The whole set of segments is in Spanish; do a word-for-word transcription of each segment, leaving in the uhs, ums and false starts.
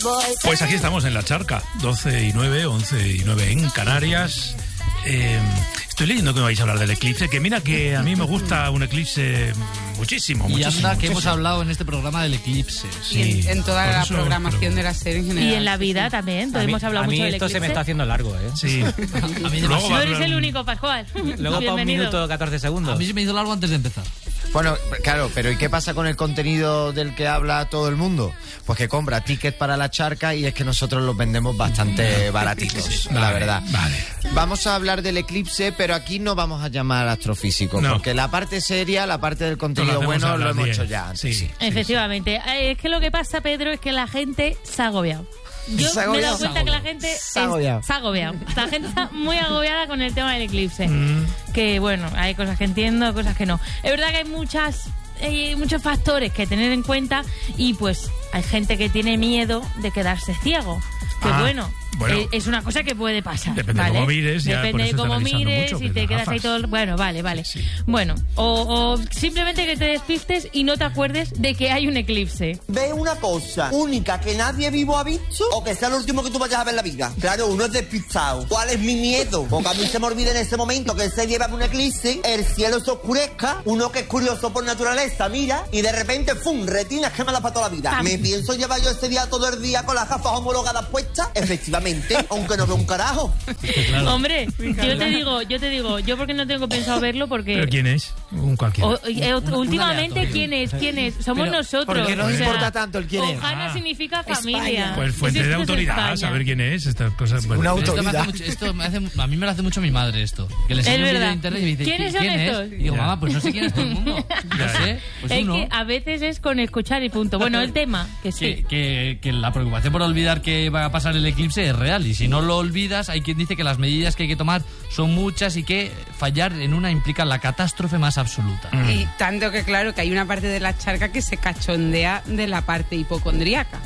Pues aquí estamos en La Charca, doce y nueve, once y nueve en Canarias. Eh, estoy leyendo que me vais a hablar del eclipse, que mira que a mí me gusta un eclipse muchísimo, y muchísimo. Y anda que muchísimo. hemos hablado en este programa del eclipse. Sí, y en, en toda la eso, programación pero... de la serie en general. Y en la vida sí. también, a hemos mí, hablado a mí mucho del esto eclipse. Se me está haciendo largo, ¿eh? Sí. A mí no eres el único, Pascual. Luego para un minuto catorce segundos. A mí se me hizo largo antes de empezar. Bueno, claro, pero ¿y qué pasa con el contenido del que habla todo el mundo? Pues que compra tickets para La Charca y es que nosotros los vendemos bastante baratitos, sí, la vale, verdad. Vale. Vamos a hablar del eclipse, pero aquí no vamos a llamar astrofísico, no. porque la parte seria, la parte del contenido lo bueno, lo hemos diez. hecho ya antes. Sí, sí, Efectivamente. Sí, sí. Es que lo que pasa, Pedro, es que la gente se ha agobiado. Yo me he dado cuenta que la gente se ha agobiado. se ha agobiado. La gente está muy agobiada con el tema del eclipse. Mm. Que bueno, hay cosas que entiendo, cosas que no. Es verdad que hay muchas... Hay muchos factores que tener en cuenta y pues hay gente que tiene miedo de quedarse ciego. Que ah, bueno, bueno, eh, es una cosa que puede pasar. Depende ¿vale? de cómo mires. Ya Depende por de eso cómo mires mucho, y te quedas gafas. ahí todo... El... Bueno, vale, vale. Sí. Bueno, o, o simplemente que te despistes y no te acuerdes de que hay un eclipse. Ve una cosa única que nadie vivo ha visto o que sea lo último que tú vayas a ver en la vida. Claro, uno es despistado. ¿Cuál es mi miedo? Porque a mí se me olvida en ese momento que se lleva un eclipse, el cielo se oscurezca, uno que es curioso por naturaleza mira y de repente, ¡fum!, retinas quemadas para toda la vida. ¿Me pienso llevar yo ese día todo el día con las gafas homologadas puestas? Efectivamente. Aunque no veo un carajo. Claro. Hombre, yo te digo, yo te digo, yo porque no tengo pensado verlo porque... ¿Pero quién es? Un cualquiera. O, eh, últimamente, ¿quién es? ¿Quién es? Somos Pero, nosotros. Porque no o sea, importa tanto el quién es. Ojana Ah. significa familia. Pues fuente de autoridad, saber quién es. Estas cosas. Sí, bueno. una Esto, me autoridad. hace mucho, esto me hace, a mí me lo hace mucho mi madre esto. Que le Es enseño un vídeo verdad. de internet y me dice, ¿Quiénes son ¿quién estos? es? Y digo, Ya. mamá, pues no sé quién es todo el mundo. No Ya, sé, pues es uno. que a veces es con escuchar y punto. Bueno, el tema, que sí. Que, que, que la preocupación por olvidar que va a pasar el eclipse es real y si no lo olvidas hay quien dice que las medidas que hay que tomar son muchas y que fallar en una implica la catástrofe más absoluta. Mm. Y tanto que claro que hay una parte de La Charca que se cachondea de la parte hipocondríaca.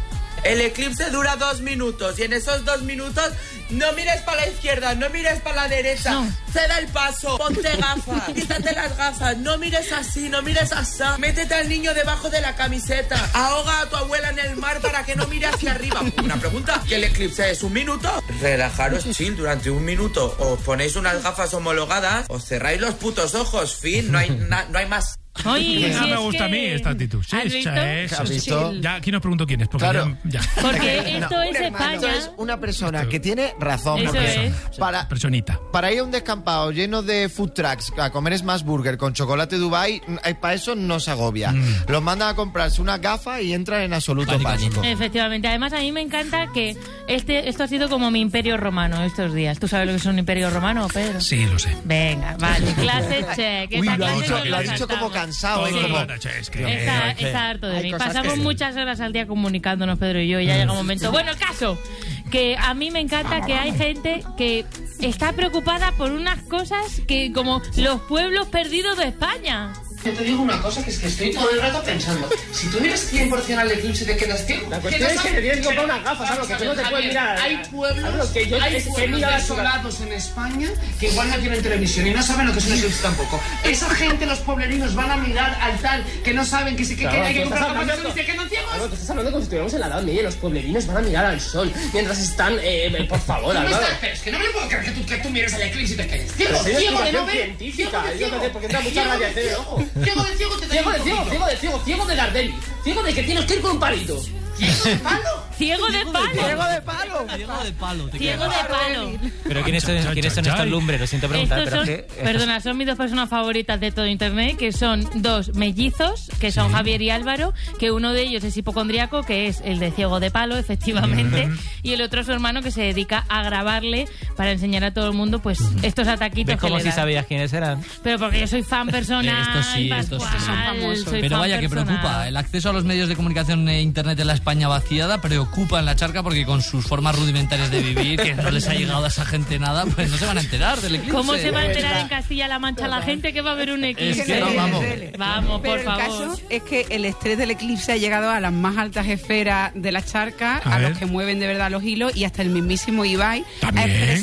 El eclipse dura dos minutos y en esos dos minutos no mires para la izquierda, no mires para la derecha, No. ceda el paso, ponte gafas, quítate las gafas, no mires así, no mires así, métete al niño debajo de la camiseta, ahoga a tu abuela en el mar para que no mire hacia arriba. Una pregunta, ¿que el eclipse es un minuto? Relajaros chill durante un minuto, os ponéis unas gafas homologadas, os cerráis los putos ojos, fin, no hay, na- no hay más. Oye, Ah, si me es gusta que- a mí esta actitud. Sí, ¿Has es- visto? es- ¿Has visto? Ya, aquí nos pregunto quién es, porque Claro. ya, ya. Porque No, esto es España. Esto es una persona que tiene razón. Eso porque es. Para, Personita. para ir a un descampado lleno de food trucks a comer Smash Burger con chocolate Dubai, para eso no se agobia. Mm. Los mandan a comprarse una gafa y entran en absoluto Pánico, pánico. Efectivamente, además a mí me encanta que este esto ha sido como mi imperio romano estos días. ¿Tú sabes lo que es un imperio romano, Pedro? Sí, lo sé. Venga, vale, clase check. Uy, Esta lo ha clase dicho, nos lo la ha dicho como saltamos. cansado. ¿eh? Todo Como- lo noche, es que- Está, que- está harto de hay mí. cosas Pasamos que- muchas horas al día comunicándonos, Pedro y yo, y ya llega un momento. Bueno, el caso, que a mí me encanta que hay gente que está preocupada por unas cosas que como los pueblos perdidos de España. Yo te digo una cosa, que es que estoy todo el rato pensando, si tú miras cien por ciento al eclipse te quedas ciego. La cuestión es que te tienes que comprar unas gafas, ¿sabes? Que tú no te puedes mirar. Hay pueblos, Claro, que yo- hay es que pueblos mira la desolados en España que igual no tienen televisión y no saben lo que es un eclipse tampoco. Esa gente, los pueblerinos, van a mirar al tal que no saben que, se, que, Claro, que hay que tú estás comprar gafas hablando- y se quedan ciegos. Claro, tú estás hablando como si estuviéramos en la Edad Media y los pueblerinos van a mirar al sol mientras están, eh, por favor, ¿Cómo Álvaro. estás? Pero es que no me puedo creer que tú, que tú mires el eclipse y te quedes ciego. Pero si hay Ciego de no explicación ver. científica, Ciego de yo no sé, ciego. porque entra mucha Ciego de radiación de ciego. ojo. Ciego de ciego te da Ciego un de ciego, poquito. ciego de ciego, ciego de Gardeli. Ciego de que tienes que ir con un palito. ¿Ciego de palo? Ciego de palo. ¡Ciego de palo! Ciego de palo. te Ciego quedas. de palo. Pero ¿quiénes son, Chay, ¿quiénes chay, son estos chay. lumbres? Lo siento preguntar, Estos pero son, es que... perdona, son mis dos personas favoritas de todo internet, que son dos mellizos, que son Javier y Álvaro, que uno de ellos es hipocondriaco, que es el de ciego de palo, efectivamente, y el otro es su hermano, que se dedica a grabarle para enseñar a todo el mundo pues estos ataquitos ¿Ves que como le si dan. sabías quiénes eran? Pero porque yo soy fan personal. Estos sí, estos sí. Pascual, Son famosos. soy Pero fan vaya que personal. preocupa. El acceso a los medios de comunicación e internet en la España vaciada preocupa en La Charca porque con sus formas rudimentarias de vivir, que no les ha llegado a esa gente nada, pues no se van a enterar del eclipse. ¿Cómo se va a enterar en Castilla-La Mancha la gente que va a ver un eclipse? Es que no, vamos. Vamos, Pero por el favor. caso es que el estrés del eclipse ha llegado a las más altas esferas de La Charca, A a, ver. los que mueven de verdad los hilos y hasta el mismísimo Ibai ¿También? ha expresado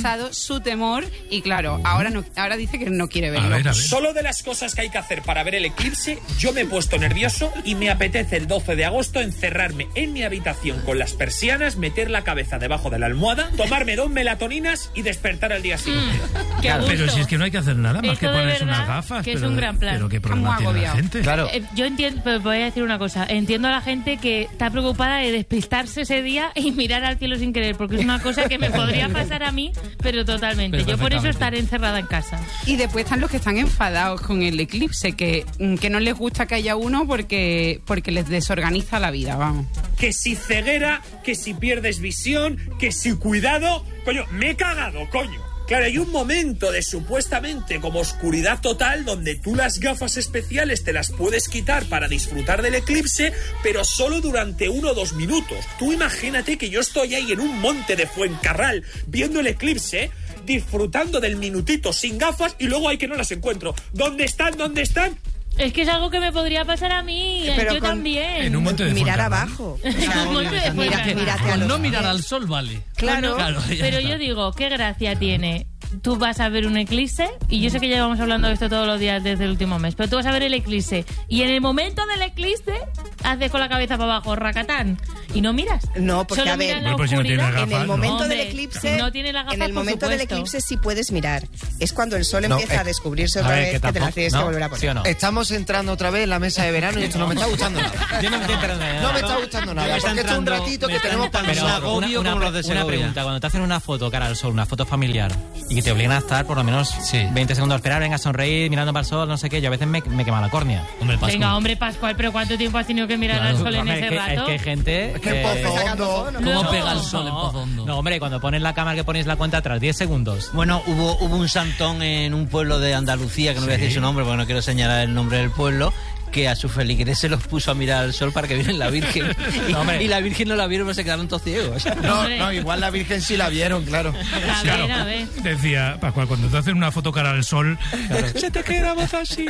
expresado su temor y claro, ahora no, ahora dice que no quiere verlo. A ver, a ver. Solo de las cosas que hay que hacer para ver el eclipse, yo me he puesto nervioso y me apetece el doce de agosto encerrarme en mi habitación con las persianas, meter la cabeza debajo de la almohada, tomarme dos melatoninas y despertar al día siguiente. Mm, qué Claro, gusto. pero si es que no hay que hacer nada más Esto que de ponerse verdad unas gafas. que es pero, un gran plan. Pero qué Está problema muy tiene la agobiado. gente. Claro. Eh, yo entiendo, pero voy a decir una cosa. Entiendo a la gente que está preocupada de despistarse ese día y mirar al cielo sin querer, porque es una cosa que me podría pasar a mí, pero totalmente. Pero yo por eso perfectamente. estaré encerrada en casa. Y después están los que están enfadados con el eclipse, que, que no les gusta que haya uno porque, porque les desorganiza la vida, vamos. Que si ceguera, que si pierdes visión, que si cuidado... Coño, me he cagado, coño. Claro, hay un momento de supuestamente como oscuridad total donde tú las gafas especiales te las puedes quitar para disfrutar del eclipse, pero solo durante uno o dos minutos. Tú imagínate que yo estoy ahí en un monte de Fuencarral viendo el eclipse, disfrutando del minutito sin gafas y luego hay que no las encuentro. ¿Dónde están? ¿Dónde están? Es que es algo que me podría pasar a mí. Pero yo con- también. En un monte de Mirar Fuencarral. abajo. En un monte de Mira, Fuencarral. mírate a Con los no mirar pies. al sol vale. Claro. Claro, ya Pero está. yo digo, ¿qué gracia tiene? Tú vas a ver un eclipse, y yo sé que llevamos hablando de esto todos los días desde el último mes, pero tú vas a ver el eclipse, y en el momento del eclipse haces con la cabeza para abajo, racatán, y no miras. No, porque Solo a ver, miras la Bueno, pues si no tienes oscuridad. gafas, en el ¿no? momento Hombre, del eclipse, no tiene las gafas, en el por momento del supuesto. eclipse sí puedes mirar. Es cuando el sol No, empieza eh, a descubrirse a otra ver, vez que que te tampoco- las tienes ¿no? que volver a poner. ¿Sí o no? Estamos entrando otra vez en la mesa de verano y esto no me está gustando nada. Yo no me estoy enterando de nada. No me está gustando nada, Me está porque esto es un entrando- ratito me que está tenemos para entrando- nosotros. Una, una, como los de una Segovia. pregunta, cuando te hacen una foto cara al sol, una foto familiar, y que te obligan a estar por lo menos Sí. veinte segundos a esperar, venga a sonreír, mirando para el sol, no sé qué, yo a veces me, me quema la córnea. Hombre, Pascu. Venga, hombre, Pascual, pero ¿cuánto tiempo has tenido que mirar Claro. al sol en Hombre, ese es, que, rato? es que hay gente... Es que en Pozo Hondo. ¿Cómo No. pega el sol en no, Pozo Hondo? no, hombre, cuando pones la cámara que pones la cuenta atrás, diez segundos. Bueno, hubo, hubo un santón en un pueblo de Andalucía, que no voy a decir su nombre porque no quiero señalar el nombre del pueblo, que a su feligres se los puso a mirar al sol para que viera la Virgen. Y, No, hombre. y la Virgen no la vieron, pero se quedaron todos ciegos. No, Hombre. no, igual la Virgen sí la vieron, claro. A Claro, ver, a ver. decía Pascual, cuando te hacen una foto cara al sol, se te queda la voz así.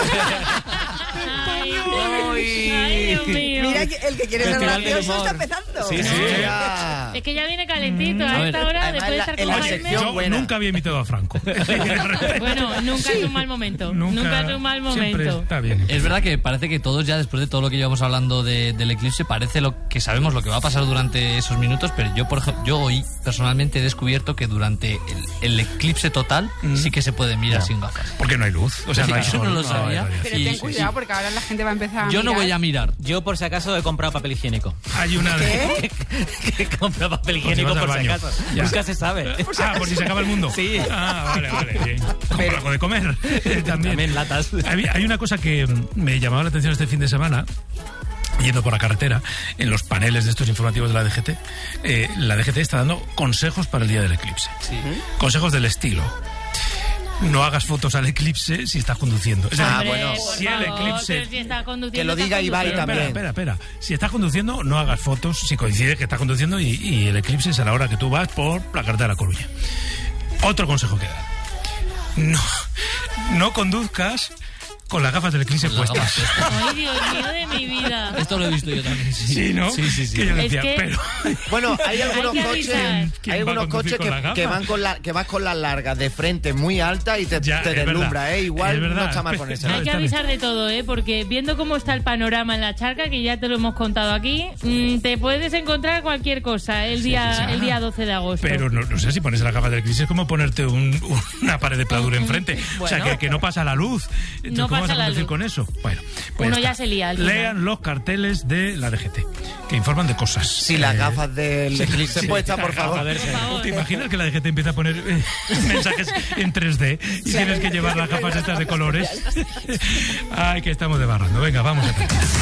Ay, ay, Dios mío. Mira que el que quiere ser Festival del gracioso está humor. empezando. Sí, sí. Ya. Es que ya viene calentito a A esta ver, hora, además después de la- estar en con la Jaime. sección Yo buena. nunca había imitado a Franco. Bueno, nunca es un mal momento. Nunca, es un mal Siempre momento. está bien. Es verdad que parece que todos ya, después de todo lo que llevamos hablando de- del eclipse, parece lo que sabemos lo que va a pasar durante esos minutos, pero yo, por ejemplo, yo hoy personalmente he descubierto que durante el, el eclipse total sí que se puede mirar sin gafas. Porque no hay luz. O sea, no hay Yo sol. no lo hay sabía. radiación. Pero Sí, ten sí, cuidado sí. porque ahora la gente va a empezar a Yo no mirar. voy a mirar. Yo, por si acaso, he comprado papel higiénico. Hay una de... que compra papel Por si higiénico vas al por si baño. acaso. Ya. Nunca se sabe. Ah, por si se acaba el mundo. Sí. Ah, vale, vale, bien. Compra algo de comer. Eh, También. También latas. Hay, hay una cosa que mm, me llamaba la atención este fin de semana. Yendo por la carretera, en los paneles de estos informativos de la D G T, eh, la D G T está dando consejos para el día del eclipse. Consejos del estilo. No hagas fotos al eclipse si estás conduciendo. Es decir, Ah, Hombre, bueno. por si el favor, eclipse... pero si está conduciendo, Que lo está diga Ibai conduciendo. Espera, también. espera, espera. Si estás conduciendo, no hagas fotos si coincide que estás conduciendo y, y el eclipse es a la hora que tú vas por la carretera de La Coruña. Otro consejo que da. No, no conduzcas con las gafas del eclipse Con las puestas. gafas Ay, Dios mío de mi vida. Esto lo he visto yo también. Sí, Sí, ¿no? Sí, sí, sí. Que yo Es decía, que- pero... Bueno, hay algunos que coches, avisar. ¿Quién hay va a algunos conducir coches con las que, que gafas? van con la, que vas con las largas de frente muy alta y te, Ya, te es verdad. deslumbra, ¿eh? Igual Es verdad. no está mal ponerse. No, Hay que está bien. avisar de todo, ¿eh? Porque viendo cómo está el panorama en la charca, que ya te lo hemos contado aquí, mm, te puedes encontrar cualquier cosa el día, sí, sí. el día doce de agosto. Pero no, no sé si pones las gafas del eclipse es como ponerte un- una pared de pladur enfrente. O sea, Bueno. que, que no pasa la luz. Entonces, No ¿cómo pasa vas a la conducir luz. con eso? Bueno, pues Uno ya ya está. se lía al final. Lean los carteles de la D G T, que informan de cosas. Si las Eh, gafas del eclipse puestas, por favor. Por favor. ¿Te imaginas que la D G T empieza a poner eh, mensajes en tres D y tienes que llevar las gafas estas de colores? Ay, que estamos debarrando. Venga, vamos a terminar.